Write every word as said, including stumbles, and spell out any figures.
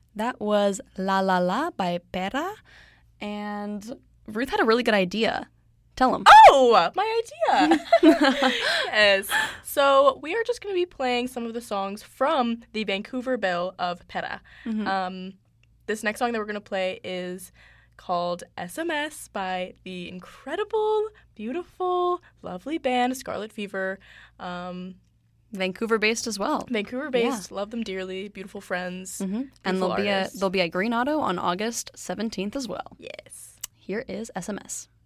That was La La La by Pera. And Ruth had a really good idea. Tell him. Oh, my idea. Yes. So we are just going to be playing some of the songs from the Vancouver Bill of Pera. Mm-hmm. Um, this next song that we're going to play is called S M S by the incredible, beautiful, lovely band Scarlet Fever. Um, Vancouver-based as well. Vancouver-based, yeah. Love them dearly, beautiful friends. Mm-hmm. And they'll be, a, they'll be at Green Auto on August seventeenth as well. Yes. Here is S M S.